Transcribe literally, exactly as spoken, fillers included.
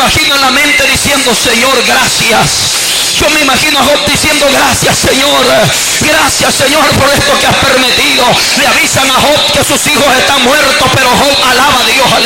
imagino en la mente diciendo: Señor, gracias. Yo me imagino a Job diciendo: gracias, Señor, gracias, Señor, por esto que has permitido. Le avisan a Job que sus hijos están muertos, pero Job alaba a Dios.